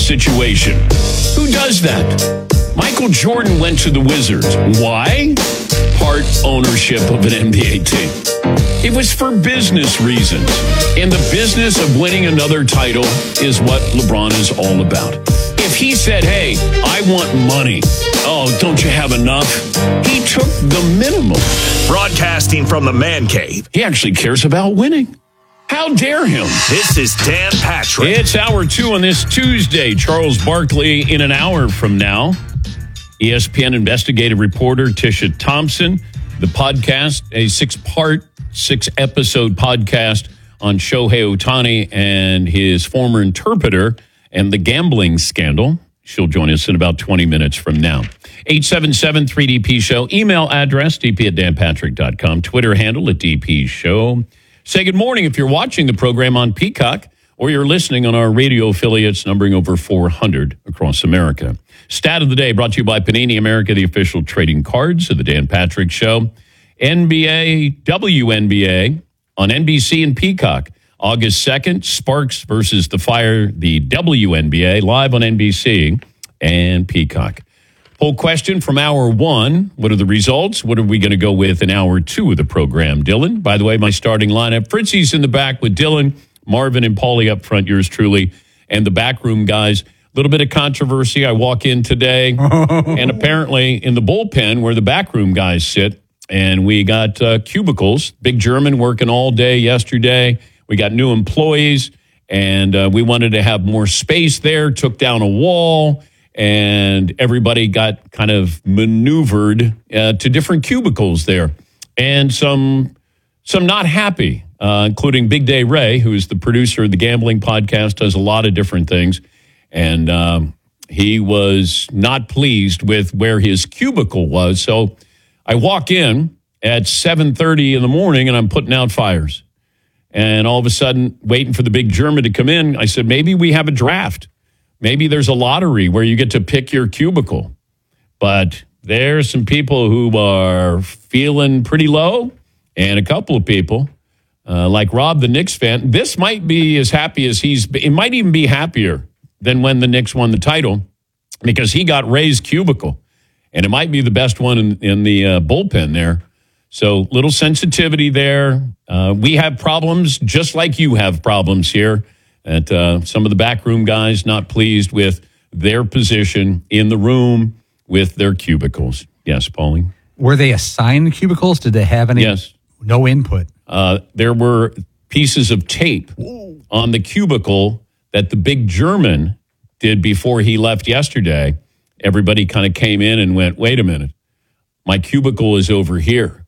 situation. Who does that? Michael Jordan went to the Wizards. Why? Part ownership of an NBA team. It was for business reasons. And the business of winning another title is what LeBron is all about. If he said, hey, I want money. Oh, don't you have enough? He took the minimum. Broadcasting from the Man Cave. He actually cares about winning. How dare him? This is Dan Patrick. It's hour 2 on this Tuesday. Charles Barkley in an hour from now. ESPN investigative reporter Tisha Thompson. The podcast, a 6-episode podcast on Shohei Ohtani and his former interpreter and the gambling scandal. She'll join us in about 20 minutes from now. 877-3DP Show. Email address, dp@danpatrick.com. Twitter handle @DP Show. Say good morning if you're watching the program on Peacock or you're listening on our radio affiliates numbering over 400 across America. Stat of the day brought to you by Panini America, the official trading cards of the Dan Patrick Show. NBA, WNBA on NBC and Peacock. August 2nd, Sparks versus the Fire, the WNBA, live on NBC and Peacock. Poll question from hour 1. What are the results? What are we going to go with in hour 2 of the program? Dylan, by the way, my starting lineup. Fritzy's in the back with Dylan, Marvin, and Paulie up front, yours truly, and the backroom guys. A little bit of controversy. I walk in today, and apparently in the bullpen where the backroom guys sit, and we got cubicles. Big German working all day yesterday. We got new employees, and we wanted to have more space there, took down a wall, and everybody got kind of maneuvered to different cubicles there. And some not happy, including Big Day Ray, who is the producer of the Gambling Podcast, does a lot of different things. And he was not pleased with where his cubicle was. So I walk in at 7:30 in the morning, and I'm putting out fires. And all of a sudden, waiting for the Big German to come in, I said, maybe we have a draft. Maybe there's a lottery where you get to pick your cubicle. But there's some people who are feeling pretty low, and a couple of people, like Rob, the Knicks fan, this might be as happy as it might even be happier than when the Knicks won the title, because he got Ray's cubicle. And it might be the best one in the bullpen there. So little sensitivity there. We have problems just like you have problems here. That some of the backroom guys not pleased with their position in the room with their cubicles. Yes, Pauline? Were they assigned cubicles? Did they have any? Yes. No input? There were pieces of tape on the cubicle that the Big German did before he left yesterday. Everybody kind of came in and went, wait a minute, my cubicle is over here.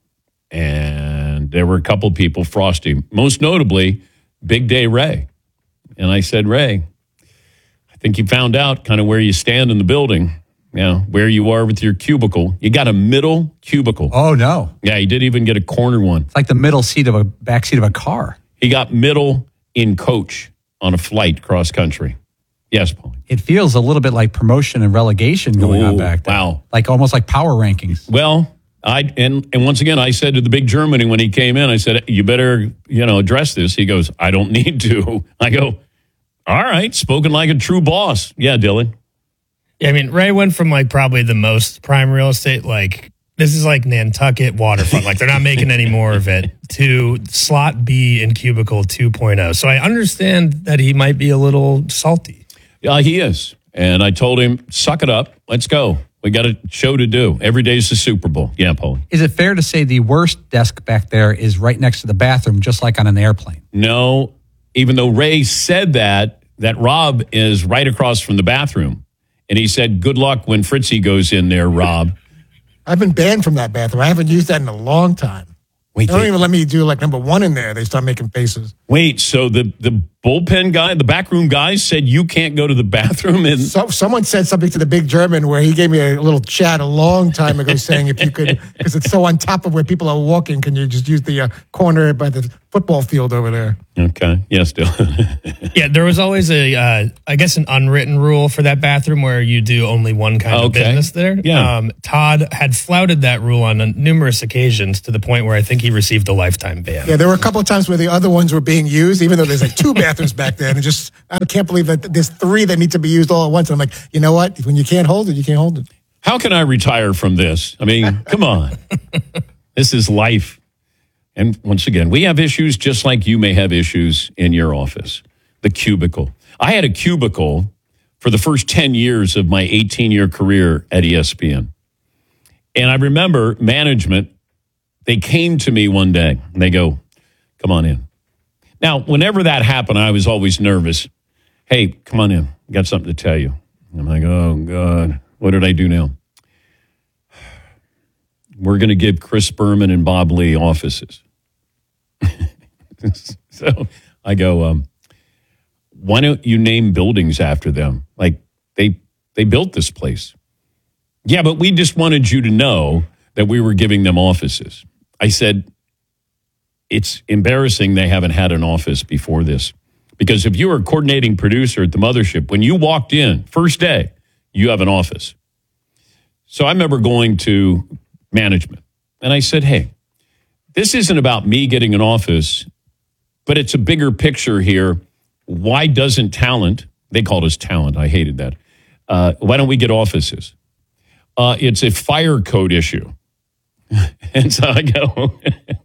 And there were a couple people frosty, most notably Big Day Ray. And I said, Ray, I think you found out kind of where you stand in the building, where you are with your cubicle. You got a middle cubicle. Oh, no. Yeah, he didn't even get a corner one. It's like the middle seat of a back seat of a car. He got middle in coach on a flight cross country. Yes, Paul. It feels a little bit like promotion and relegation going on back there. Wow. Like almost like power rankings. Well, and once again, I said to the Big German when he came in, I said, you better, address this. He goes, I don't need to. I go, all right, spoken like a true boss. Yeah, Dylan. Yeah, I mean, Ray went from probably the most prime real estate, this is like Nantucket waterfront. They're not making any more of it, to slot B in cubicle 2.0. So I understand that he might be a little salty. Yeah, he is. And I told him, suck it up. Let's go. We got a show to do. Every day is the Super Bowl. Yeah, Paul. Is it fair to say the worst desk back there is right next to the bathroom, just like on an airplane? No, even though Ray said that Rob is right across from the bathroom. And he said, good luck when Fritzy goes in there, Rob. I've been banned from that bathroom. I haven't used that in a long time. They don't even let me do number 1 in there. They start making faces. Wait, so the bullpen guy, the backroom guy said you can't go to the bathroom? And someone said something to the Big German where he gave me a little chat a long time ago saying if you could, because it's so on top of where people are walking, can you just use the corner by the football field over there? Okay. Yes, Dylan. Yeah, there was always an unwritten rule for that bathroom where you do only one kind of business there. Yeah. Todd had flouted that rule on numerous occasions to the point where I think he received a lifetime ban. Yeah, there were a couple of times where the other ones were being being used, even though there's like 2 bathrooms back there. And I can't believe that there's 3 that need to be used all at once. And I'm like, you know what? When you can't hold it, you can't hold it. How can I retire from this? I mean, come on. This is life. And once again, we have issues just like you may have issues in your office. The cubicle. I had a cubicle for the first 10 years of my 18-year career at ESPN. And I remember management, they came to me one day and they go, come on in. Now, whenever that happened, I was always nervous. Hey, come on in. I got something to tell you. I'm like, oh, God, what did I do now? We're going to give Chris Berman and Bob Lee offices. So I go, why don't you name buildings after them? Like, they built this place. Yeah, but we just wanted you to know that we were giving them offices. I said, it's embarrassing they haven't had an office before this. Because if you were a coordinating producer at the mothership, when you walked in, first day, you have an office. So I remember going to management, and I said, hey, this isn't about me getting an office, but it's a bigger picture here. Why doesn't talent, they called us talent, I hated that. Why don't we get offices? It's a fire code issue. And so I go,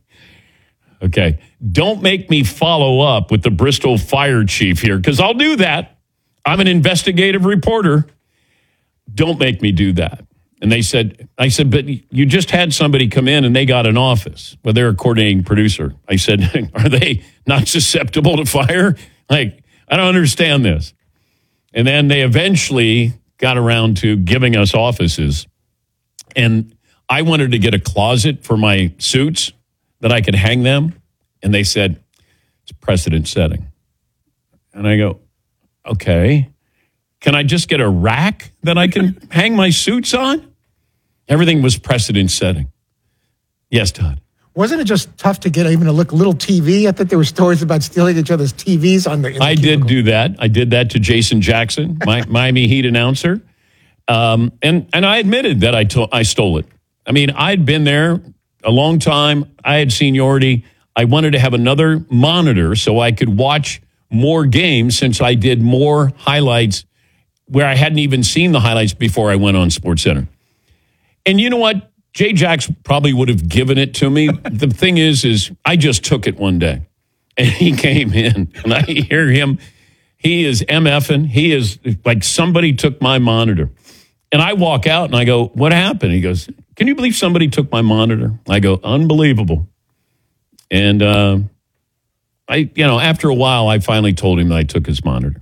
okay, don't make me follow up with the Bristol fire chief here, because I'll do that. I'm an investigative reporter. Don't make me do that. And I said, but you just had somebody come in and they got an office. Well, they're a coordinating producer. I said, are they not susceptible to fire? Like, I don't understand this. And then they eventually got around to giving us offices. And I wanted to get a closet for my suits that I could hang them. And they said, it's precedent setting. And I go, okay. Can I just get a rack that I can hang my suits on? Everything was precedent setting. Yes, Todd. Wasn't it just tough to get even a little TV? I think there were stories about stealing each other's TVs in the I cubicle. did do that. I did that to Jason Jackson, my Miami Heat announcer. And I admitted that I stole it. I mean, I'd been there a long time. I had seniority. I wanted to have another monitor so I could watch more games, since I did more highlights where I hadn't even seen the highlights before I went on SportsCenter. And you know what? Jay Jacks probably would have given it to me. The thing is I just took it one day. And he came in, and I hear him. He is MFing. He is like, somebody took my monitor. And I walk out, and I go, what happened? He goes, can you believe somebody took my monitor? I go, unbelievable. And after a while, I finally told him that I took his monitor.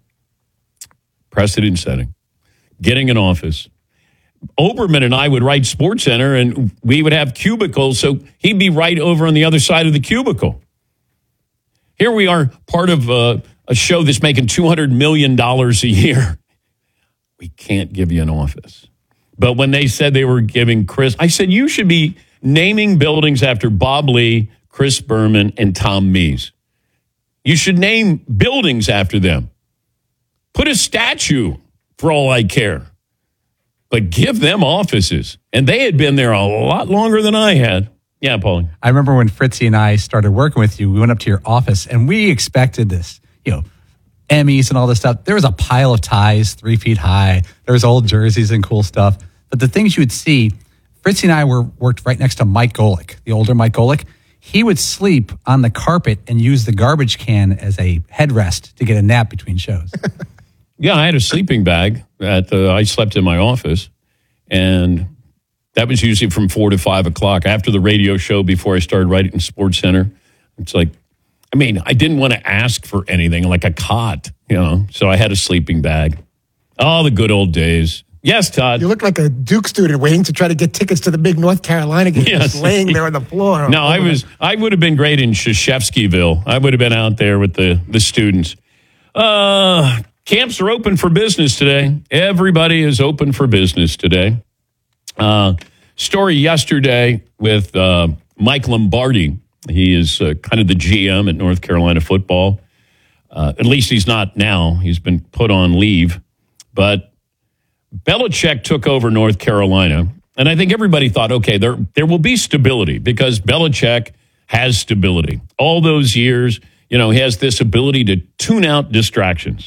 Precedent setting. Getting an office. Oberman and I would write SportsCenter, and we would have cubicles, so he'd be right over on the other side of the cubicle. Here we are, part of a show that's making $200 million a year. We can't give you an office. But when they said they were giving Chris, I said, you should be naming buildings after Bob Lee, Chris Berman, and Tom Mees. You should name buildings after them. Put a statue, for all I care. But give them offices. And they had been there a lot longer than I had. Yeah, Paulie. I remember when Fritzy and I started working with you, we went up to your office and we expected this, Emmys and all this stuff. There was a pile of ties 3 feet high. There was old jerseys and cool stuff. But the things you would see, Fritzy and I worked right next to Mike Golick, the older Mike Golick. He would sleep on the carpet and use the garbage can as a headrest to get a nap between shows. Yeah, I had a sleeping bag that I slept in my office, and that was usually from 4 to 5 o'clock after the radio show before I started writing in SportsCenter. It's like, I didn't want to ask for anything, like a cot, so I had a sleeping bag. Oh, the good old days. Yes, Todd. You look like a Duke student waiting to try to get tickets to the big North Carolina game, yes. Just laying there on the floor. No, I would have been great in Krzyzewskiville. I would have been out there with the students. Camps are open for business today. Everybody is open for business today. Story yesterday with Mike Lombardi. He is kind of the GM at North Carolina football. At least he's not now. He's been put on leave. But Belichick took over North Carolina. And I think everybody thought, okay, there will be stability because Belichick has stability. All those years, He has this ability to tune out distractions.